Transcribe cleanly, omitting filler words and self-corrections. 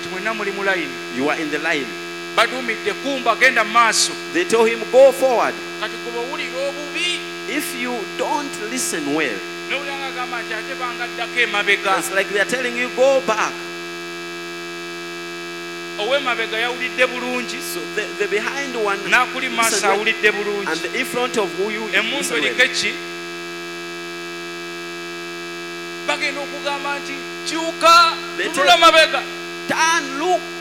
kati mwenna muli mu line. You are in the line. Badumidde kumba genda maaso. They told him, go forward. Kati kuba owulira obubi. If you don't listen well, n'owulira ng'agamba nti ate bangaddako emabega. it's like they are telling you, go back. Ow'emabega yawulidde bulungi. So the behind one, n'akuli maaso awulidde bulungi. and the in front of who you Emmundu eriko ki? Bagenda okugamba nti kyuka tunula mabega. turn, look.